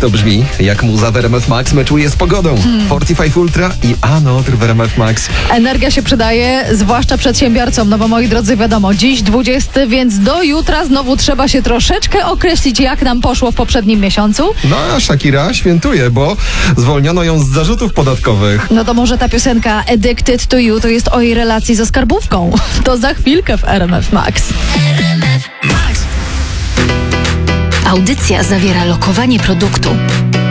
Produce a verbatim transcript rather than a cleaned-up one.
to brzmi, jak muza w R M F Max meczuje z pogodą. Hmm. czterdzieści pięć Ultra i Another w R M F Max. Energia się przydaje, zwłaszcza przedsiębiorcom, no bo moi drodzy, wiadomo, dziś dwudziesty, więc do jutra znowu trzeba się troszeczkę określić, jak nam poszło w poprzednim miesiącu. No a Shakira świętuje, bo zwolniono ją z zarzutów podatkowych. No to może ta piosenka Addicted to You to jest o jej relacji ze skarbówką. To za chwilkę w R M F Max. R M F Max. Audycja zawiera lokowanie produktu.